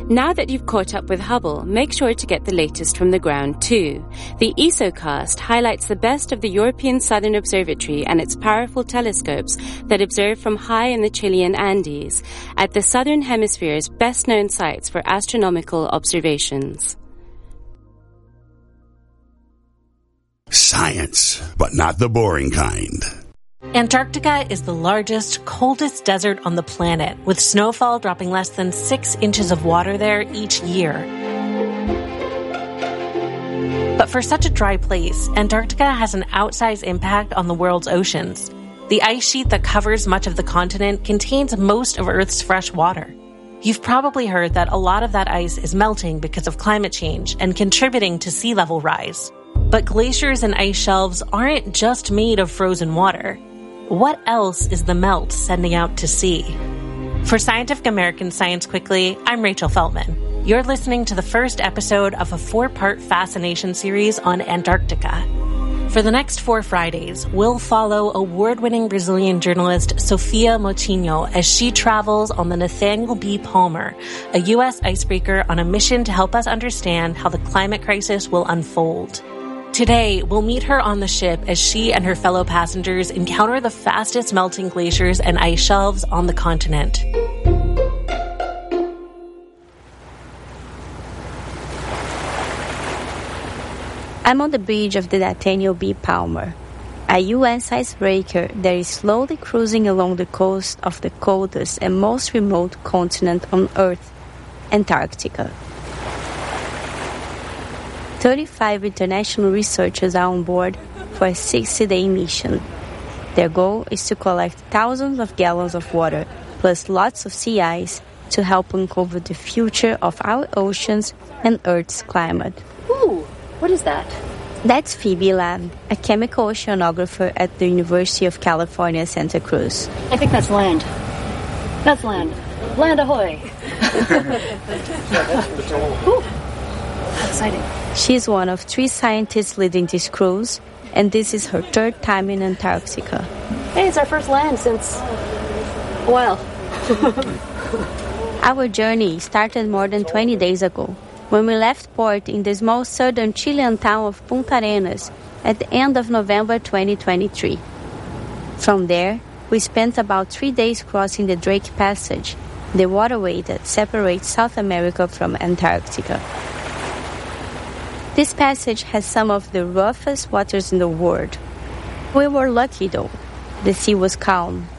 Now that you've caught up with Hubble, make sure to get the latest from the ground too. The ESOcast highlights the best of the European Southern Observatory and its powerful telescopes that observe from high in the Chilean Andes at the Southern Hemisphere's best-known sites for astronomical observations. Science, but not the boring kind. Antarctica is the largest, coldest desert on the planet, with snowfall dropping less than 6 inches of water there each year. But for such a dry place, Antarctica has an outsized impact on the world's oceans. The ice sheet that covers much of the continent contains most of Earth's fresh water. You've probably heard that a lot of that ice is melting because of climate change and contributing to sea level rise. But glaciers and ice shelves aren't just made of frozen water. What else is the melt sending out to sea? For Scientific American Science Quickly, I'm Rachel Feltman. You're listening to the first episode of a 4-part fascination series on Antarctica. For the next 4 Fridays, we'll follow award-winning Brazilian journalist Sofia Moutinho as she travels on the Nathaniel B. Palmer, a U.S. icebreaker on a mission to help us understand how the climate crisis will unfold. Today, we'll meet her on the ship as she and her fellow passengers encounter the fastest melting glaciers and ice shelves on the continent. I'm on the bridge of the Nathaniel B. Palmer, a U.S. icebreaker that is slowly cruising along the coast of the coldest and most remote continent on Earth, Antarctica. 35 international researchers are on board for a 60-day mission. Their goal is to collect thousands of gallons of water, plus lots of sea ice, to help uncover the future of our oceans and Earth's climate. Ooh, what is that? That's Phoebe Lam, a chemical oceanographer at the University of California, Santa Cruz. I think that's land. That's land. Land ahoy! Ooh, how exciting. She's one of 3 scientists leading this cruise, and this is her 3rd time in Antarctica. Hey, it's our first land since a while. Our journey started more than 20 days ago, when we left port in the small southern Chilean town of Punta Arenas at the end of November 2023. From there, we spent about 3 days crossing the Drake Passage, the waterway that separates South America from Antarctica. This passage has some of the roughest waters in the world. We were lucky though. The sea was calm.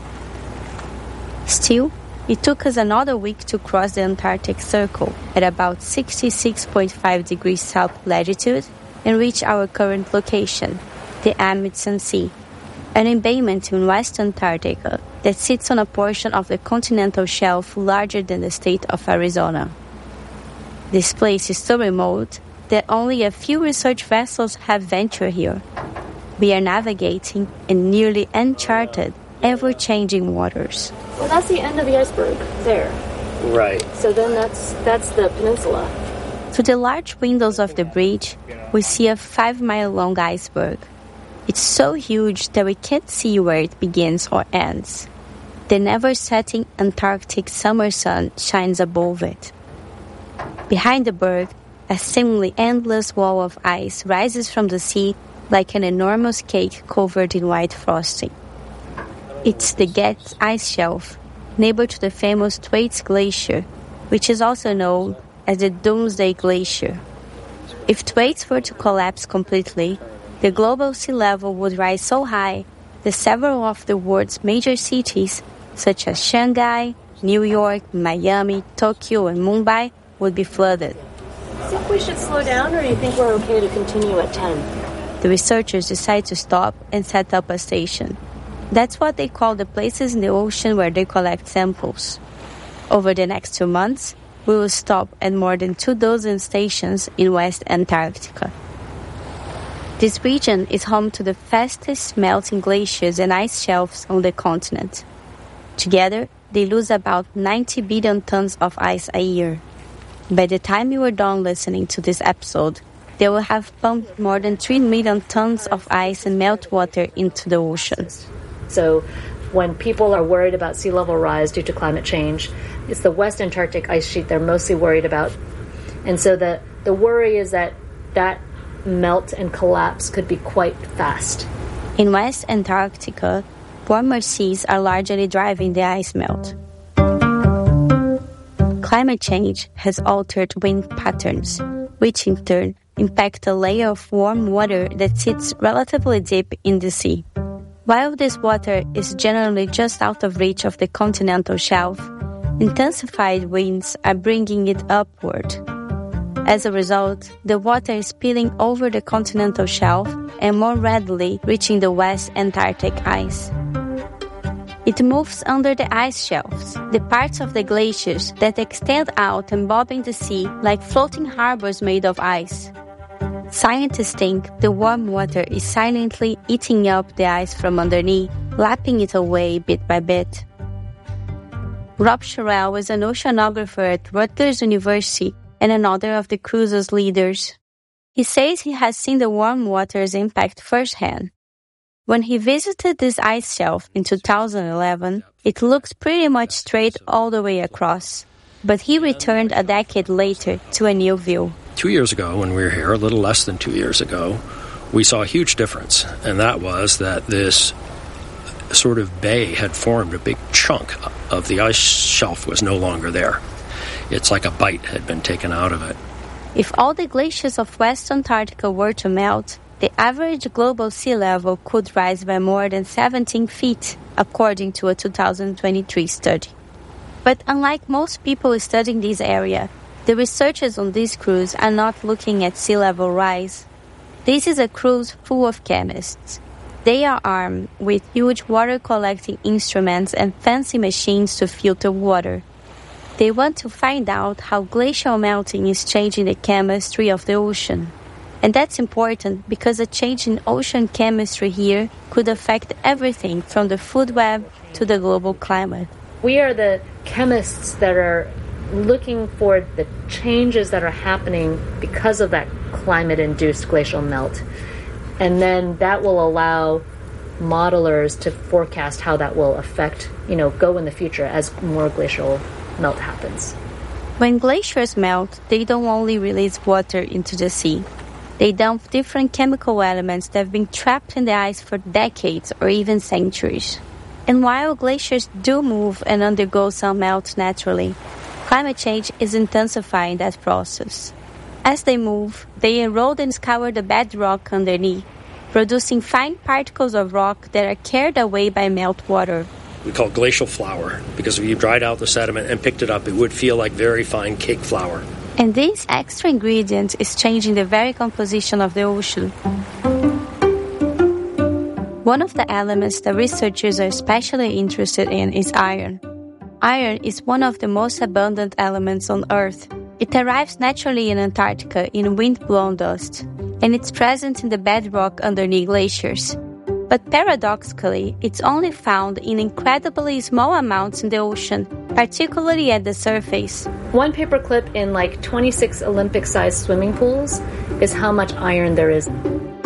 Still, it took us another week to cross the Antarctic Circle at about 66.5 degrees south latitude and reach our current location, the Amundsen Sea, an embayment in West Antarctica that sits on a portion of the continental shelf larger than the state of Arizona. This place is so remote that only a few research vessels have ventured here. We are navigating in nearly uncharted, ever-changing waters. Well, that's the end of the iceberg, there. Right. So then that's the peninsula. Through the large windows of the bridge, we see a 5-mile-long iceberg. It's so huge that we can't see where it begins or ends. The never-setting Antarctic summer sun shines above it. Behind the berg, a seemingly endless wall of ice rises from the sea like an enormous cake covered in white frosting. It's the Getz Ice Shelf, neighbor to the famous Thwaites Glacier, which is also known as the Doomsday Glacier. If Thwaites were to collapse completely, the global sea level would rise so high that several of the world's major cities, such as Shanghai, New York, Miami, Tokyo, and Mumbai, would be flooded. Do you think we should slow down, or do you think we're okay to continue at 10? The researchers decide to stop and set up a station. That's what they call the places in the ocean where they collect samples. Over the next 2 months, we will stop at more than 24 stations in West Antarctica. This region is home to the fastest melting glaciers and ice shelves on the continent. Together, they lose about 90 billion tons of ice a year. By the time you are done listening to this episode, they will have pumped more than 3 million tons of ice and meltwater into the oceans. So when people are worried about sea level rise due to climate change, it's the West Antarctic ice sheet they're mostly worried about. And so the worry is that melt and collapse could be quite fast. In West Antarctica, warmer seas are largely driving the ice melt. Climate change has altered wind patterns, which in turn impact a layer of warm water that sits relatively deep in the sea. While this water is generally just out of reach of the continental shelf, intensified winds are bringing it upward. As a result, the water is spilling over the continental shelf and more readily reaching the West Antarctic ice. It moves under the ice shelves, the parts of the glaciers that extend out and bob in the sea like floating harbors made of ice. Scientists think the warm water is silently eating up the ice from underneath, lapping it away bit by bit. Rob Sherrell is an oceanographer at Rutgers University and another of the cruise's leaders. He says he has seen the warm water's impact firsthand. When he visited this ice shelf in 2011, it looked pretty much straight all the way across. But he returned a decade later to a new view. 2 years ago, when we were here, a little less than 2 years ago, we saw a huge difference. And that was that this sort of bay had formed. A big chunk of the ice shelf was no longer there. It's like a bite had been taken out of it. If all the glaciers of West Antarctica were to melt, the average global sea level could rise by more than 17 feet, according to a 2023 study. But unlike most people studying this area, the researchers on this cruise are not looking at sea level rise. This is a cruise full of chemists. They are armed with huge water-collecting instruments and fancy machines to filter water. They want to find out how glacial melting is changing the chemistry of the ocean. And that's important because a change in ocean chemistry here could affect everything from the food web to the global climate. We are the chemists that are looking for the changes that are happening because of that climate-induced glacial melt. And then that will allow modelers to forecast how that will affect, go in the future as more glacial melt happens. When glaciers melt, they don't only release water into the sea. They dump different chemical elements that have been trapped in the ice for decades or even centuries. And while glaciers do move and undergo some melt naturally, climate change is intensifying that process. As they move, they erode and scour the bedrock underneath, producing fine particles of rock that are carried away by meltwater. We call it glacial flour, because if you dried out the sediment and picked it up, it would feel like very fine cake flour. And this extra ingredient is changing the very composition of the ocean. One of the elements that researchers are especially interested in is iron. Iron is one of the most abundant elements on Earth. It arrives naturally in Antarctica in wind-blown dust, and it's present in the bedrock underneath glaciers. But paradoxically, it's only found in incredibly small amounts in the ocean, particularly at the surface. One paperclip in 26 Olympic-sized swimming pools is how much iron there is.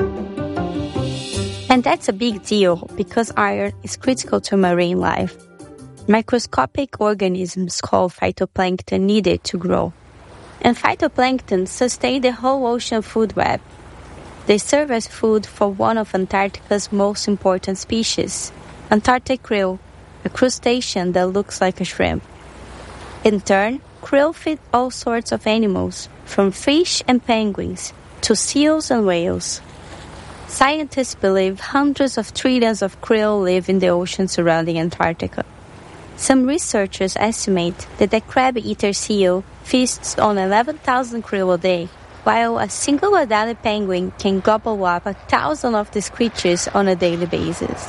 And that's a big deal because iron is critical to marine life. Microscopic organisms called phytoplankton need it to grow. And phytoplankton sustain the whole ocean food web. They serve as food for one of Antarctica's most important species, Antarctic krill, a crustacean that looks like a shrimp. In turn, krill feed all sorts of animals, from fish and penguins to seals and whales. Scientists believe hundreds of trillions of krill live in the ocean surrounding Antarctica. Some researchers estimate that the crab-eater seal feasts on 11,000 krill a day, while a single Adelie penguin can gobble up 1,000 of these creatures on a daily basis.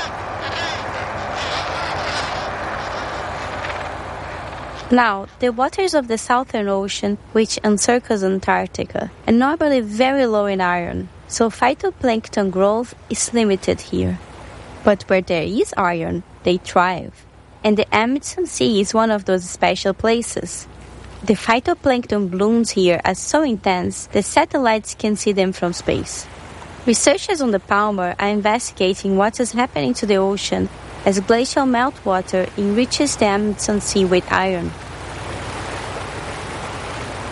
Now, the waters of the Southern Ocean, which encircles Antarctica, are normally very low in iron, so phytoplankton growth is limited here. But where there is iron, they thrive. And the Amundsen Sea is one of those special places. The phytoplankton blooms here are so intense that satellites can see them from space. Researchers on the Palmer are investigating what is happening to the ocean as glacial meltwater enriches the Amundsen Sea with iron.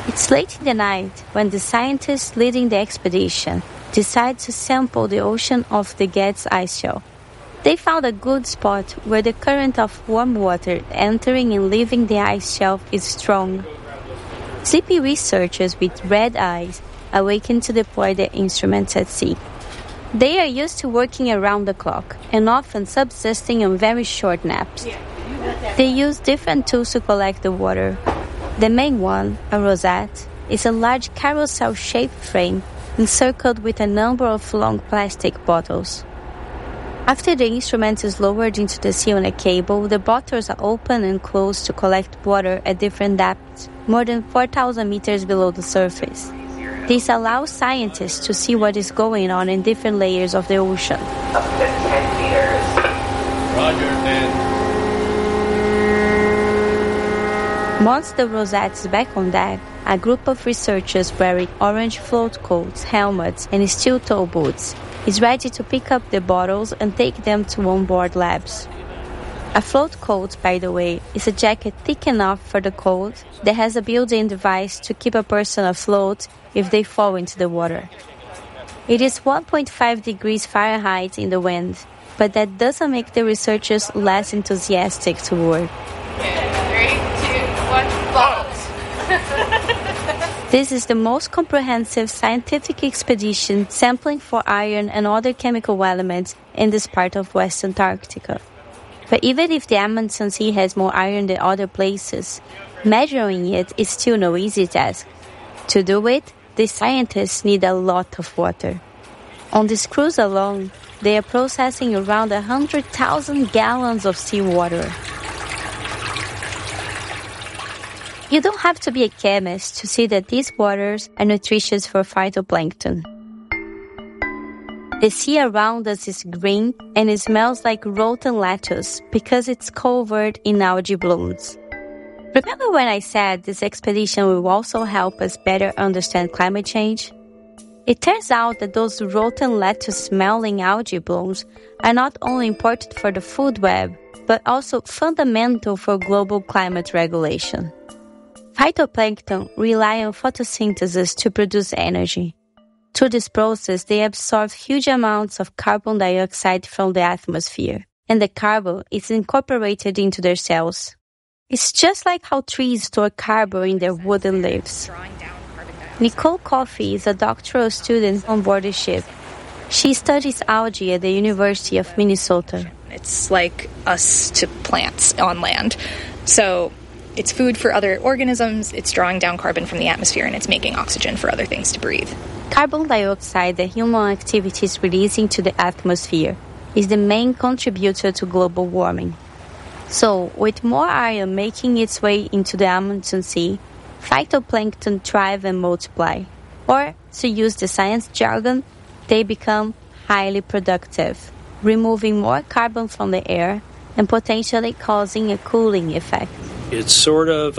It's late in the night when the scientists leading the expedition decide to sample the ocean of the Getz ice shelf. They found a good spot where the current of warm water entering and leaving the ice shelf is strong. Sleepy researchers with red eyes awaken to deploy their instruments at sea. They are used to working around the clock and often subsisting on very short naps. They use different tools to collect the water. The main one, a rosette, is a large carousel-shaped frame encircled with a number of long plastic bottles. After the instrument is lowered into the sea on a cable, the bottles are opened and closed to collect water at different depths, more than 4,000 meters below the surface. This allows scientists to see what is going on in different layers of the ocean. Up to 10 meters. Roger, 10. Once the rosette is back on deck, a group of researchers wearing orange float coats, helmets, and steel-toe boots is ready to pick up the bottles and take them to onboard labs. A float coat, by the way, is a jacket thick enough for the cold that has a built-in device to keep a person afloat if they fall into the water. It is 1.5 degrees Fahrenheit in the wind, but that doesn't make the researchers less enthusiastic to work. 3, 2, 1, bottles! This is the most comprehensive scientific expedition sampling for iron and other chemical elements in this part of West Antarctica. But even if the Amundsen Sea has more iron than other places, measuring it is still no easy task. To do it, the scientists need a lot of water. On this cruise alone, they are processing around 100,000 gallons of seawater. You don't have to be a chemist to see that these waters are nutritious for phytoplankton. The sea around us is green and it smells like rotten lettuce because it's covered in algae blooms. Remember when I said this expedition will also help us better understand climate change? It turns out that those rotten lettuce-smelling algae blooms are not only important for the food web, but also fundamental for global climate regulation. Phytoplankton rely on photosynthesis to produce energy. Through this process, they absorb huge amounts of carbon dioxide from the atmosphere, and the carbon is incorporated into their cells. It's just like how trees store carbon in their wooden leaves. Nicole Coffey is a doctoral student on board the ship. She studies algae at the University of Minnesota. It's like us to plants on land. So it's food for other organisms, it's drawing down carbon from the atmosphere, and it's making oxygen for other things to breathe. Carbon dioxide that human activities release into the atmosphere is the main contributor to global warming. So, with more iron making its way into the Amundsen Sea, phytoplankton thrive and multiply. Or, to use the science jargon, they become highly productive, removing more carbon from the air and potentially causing a cooling effect. It's sort of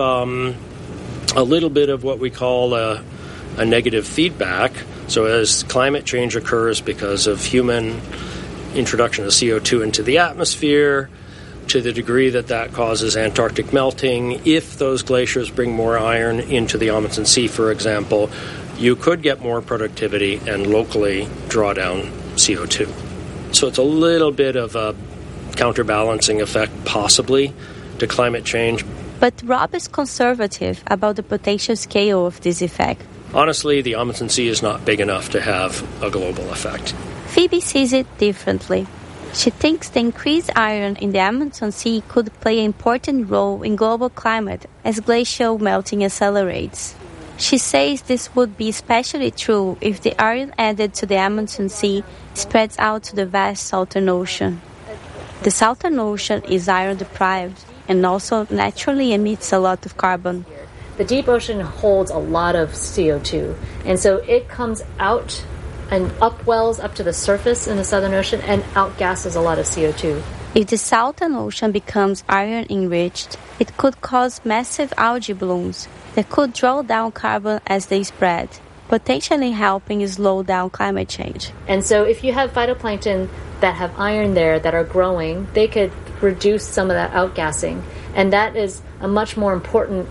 a little bit of what we call a negative feedback. So as climate change occurs because of human introduction of CO2 into the atmosphere, to the degree that that causes Antarctic melting, if those glaciers bring more iron into the Amundsen Sea, for example, you could get more productivity and locally draw down CO2. So it's a little bit of a counterbalancing effect, possibly, to climate change. But Rob is conservative about the potential scale of this effect. Honestly, the Amundsen Sea is not big enough to have a global effect. Phoebe sees it differently. She thinks the increased iron in the Amundsen Sea could play an important role in global climate as glacial melting accelerates. She says this would be especially true if the iron added to the Amundsen Sea spreads out to the vast Southern Ocean. The Southern Ocean is iron deprived and also naturally emits a lot of carbon. The deep ocean holds a lot of CO2, and so it comes out and upwells up to the surface in the Southern Ocean and outgasses a lot of CO2. If the Southern Ocean becomes iron-enriched, it could cause massive algae blooms that could draw down carbon as they spread, potentially helping slow down climate change. And so if you have phytoplankton that have iron there that are growing, they could reduce some of that outgassing. And that is a much more important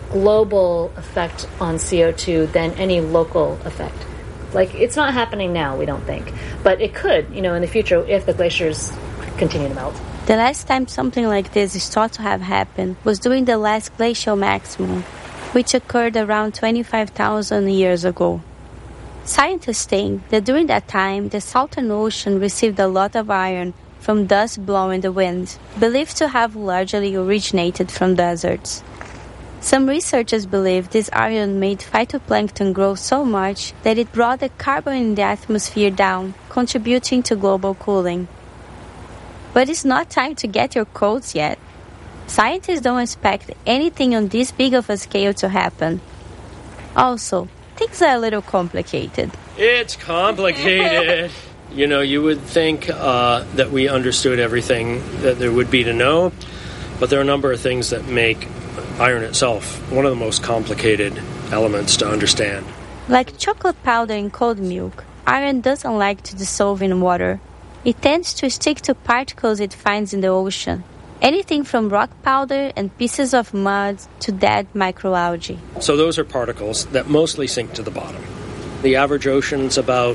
global effect on CO2 than any local effect. Like, it's not happening now, we don't think. But it could, in the future if the glaciers continue to melt. The last time something like this is thought to have happened was during the last glacial maximum, which occurred around 25,000 years ago. Scientists think that during that time, the Southern Ocean received a lot of iron from dust blown in the wind, believed to have largely originated from deserts. Some researchers believe this iron made phytoplankton grow so much that it brought the carbon in the atmosphere down, contributing to global cooling. But it's not time to get your coats yet. Scientists don't expect anything on this big of a scale to happen. Also, things are a little complicated. It's complicated. You would think that we understood everything that there would be to know, but there are a number of things that make iron itself one of the most complicated elements to understand. Like chocolate powder in cold milk, iron doesn't like to dissolve in water. It tends to stick to particles it finds in the ocean. Anything from rock powder and pieces of mud to dead microalgae. So those are particles that mostly sink to the bottom. The average ocean's about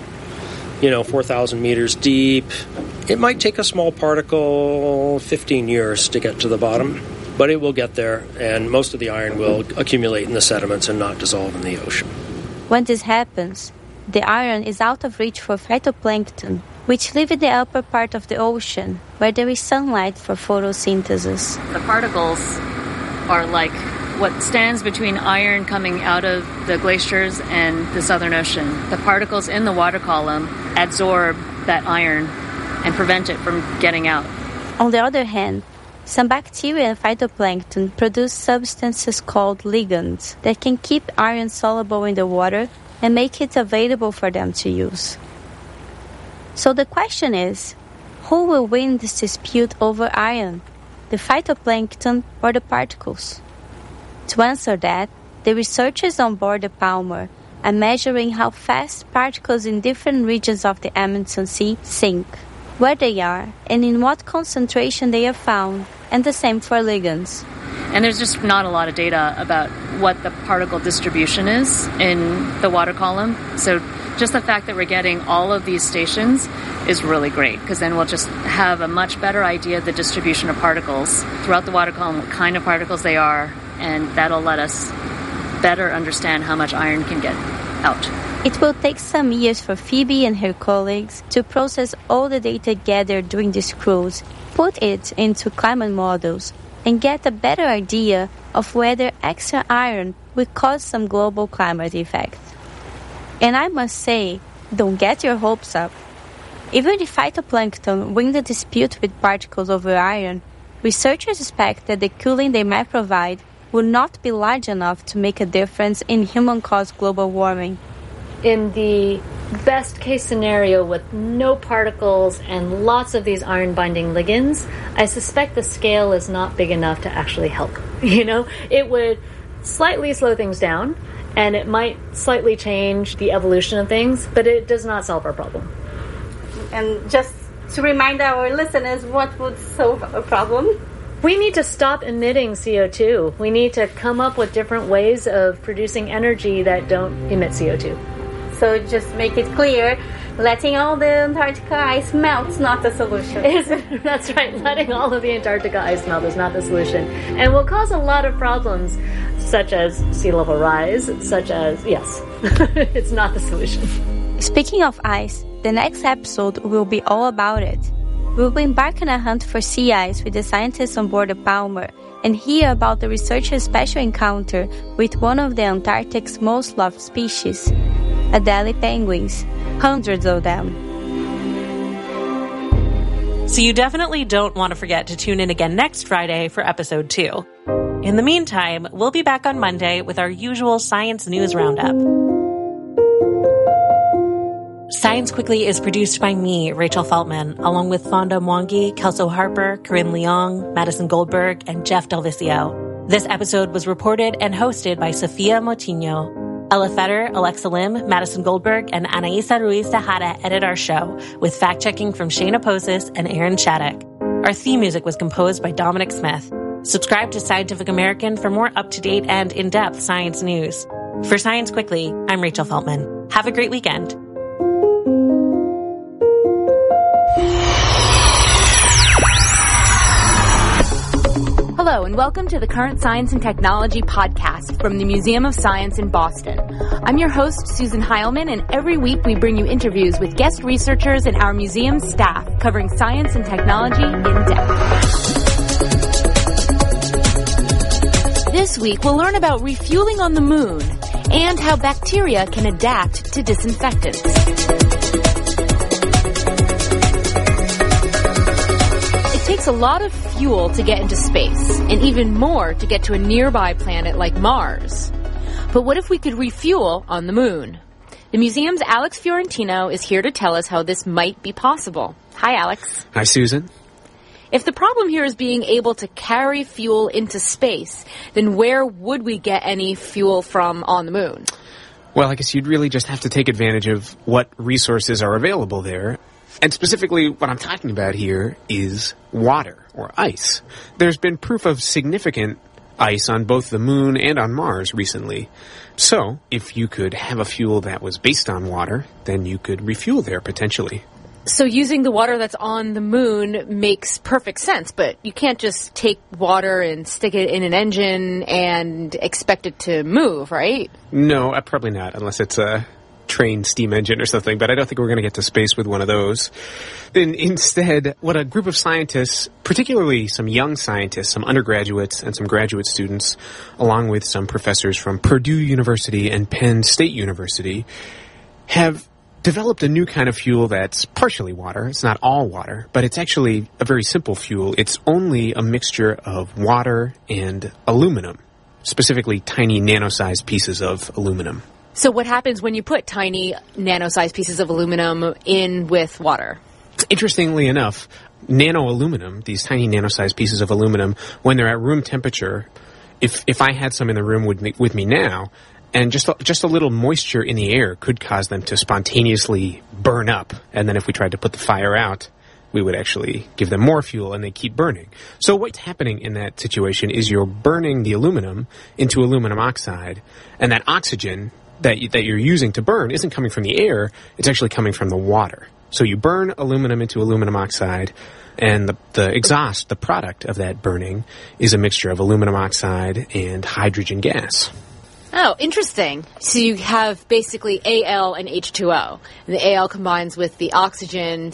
4,000 meters deep. It might take a small particle 15 years to get to the bottom, but it will get there, and most of the iron will accumulate in the sediments and not dissolve in the ocean. When this happens, the iron is out of reach for phytoplankton, which live in the upper part of the ocean, where there is sunlight for photosynthesis. The particles are like what stands between iron coming out of the glaciers and the Southern Ocean. The particles in the water column absorb that iron and prevent it from getting out. On the other hand, some bacteria and phytoplankton produce substances called ligands that can keep iron soluble in the water and make it available for them to use. So the question is, who will win this dispute over iron, the phytoplankton or the particles? To answer that, the researchers on board the Palmer are measuring how fast particles in different regions of the Amundsen Sea sink, where they are, and in what concentration they are found, and the same for ligands. And there's just not a lot of data about what the particle distribution is in the water column. So just the fact that we're getting all of these stations is really great, because then we'll just have a much better idea of the distribution of particles throughout the water column, what kind of particles they are, and that'll let us better understand how much iron can get out. It will take some years for Phoebe and her colleagues to process all the data gathered during this cruise, put it into climate models, and get a better idea of whether extra iron will cause some global climate effect. And I must say, don't get your hopes up. Even if phytoplankton win the dispute with particles over iron, researchers expect that the cooling they might provide will not be large enough to make a difference in human-caused global warming. In the best case scenario with no particles and lots of these iron-binding ligands, I suspect the scale is not big enough to actually help. It would slightly slow things down, and it might slightly change the evolution of things, but it does not solve our problem. And just to remind our listeners, what would solve a problem? We need to stop emitting CO2. We need to come up with different ways of producing energy that don't emit CO2. So just make it clear, letting all the Antarctica ice melt is not the solution. That's right. Letting all of the Antarctica ice melt is not the solution. And will cause a lot of problems, such as sea level rise, yes, it's not the solution. Speaking of ice, the next episode will be all about it. We'll be embarking on a hunt for sea ice with the scientists on board the Palmer and hear about the researchers' special encounter with one of the Antarctic's most loved species, Adelie penguins, hundreds of them. So you definitely don't want to forget to tune in again next Friday for episode 2. In the meantime, we'll be back on Monday with our usual science news roundup. Science Quickly is produced by me, Rachel Feltman, along with Fonda Mwangi, Kelso Harper, Corinne Leong, Madison Goldberg, and Jeff Delvicio. This episode was reported and hosted by Sophia Moutinho. Ella Fetter, Alexa Lim, Madison Goldberg, and Anaisa Ruiz Tejada edit our show, with fact-checking from Shayna Posis and Aaron Shattuck. Our theme music was composed by Dominic Smith. Subscribe to Scientific American for more up-to-date and in-depth science news. For Science Quickly, I'm Rachel Feltman. Have a great weekend. Hello, and welcome to the Current Science and Technology podcast from the Museum of Science in Boston. I'm your host, Susan Heilman, and every week we bring you interviews with guest researchers and our museum staff covering science and technology in depth. This week, we'll learn about refueling on the moon and how bacteria can adapt to disinfectants. It takes a lot of fuel to get into space, and even more to get to a nearby planet like Mars. But what if we could refuel on the moon? The museum's Alex Fiorentino is here to tell us how this might be possible. Hi, Alex. Hi, Susan. If the problem here is being able to carry fuel into space, then where would we get any fuel from on the moon? Well, I guess you'd really just have to take advantage of what resources are available there. And specifically, what I'm talking about here is water, or ice. There's been proof of significant ice on both the moon and on Mars recently. So, if you could have a fuel that was based on water, then you could refuel there potentially. So using the water that's on the moon makes perfect sense, but you can't just take water and stick it in an engine and expect it to move, right? No, probably not, unless it's a train steam engine or something, but I don't think we're going to get to space with one of those. Then instead, what a group of scientists, particularly some young scientists, some undergraduates and some graduate students, along with some professors from Purdue University and Penn State University, have developed a new kind of fuel that's partially water. It's not all water, but it's actually a very simple fuel. It's only a mixture of water and aluminum, specifically tiny nano-sized pieces of aluminum. So what happens when you put tiny nano-sized pieces of aluminum in with water? Interestingly enough, nano-aluminum, these tiny nano-sized pieces of aluminum, when they're at room temperature, if I had some in the room with me now, and just a little moisture in the air could cause them to spontaneously burn up. And then if we tried to put the fire out, we would actually give them more fuel and they keep burning. So what's happening in that situation is you're burning the aluminum into aluminum oxide, and that oxygen that you're using to burn isn't coming from the air, it's actually coming from the water. So you burn aluminum into aluminum oxide, and the exhaust, the product of that burning, is a mixture of aluminum oxide and hydrogen gas. Oh, interesting. So you have basically Al and H2O. And the Al combines with the oxygen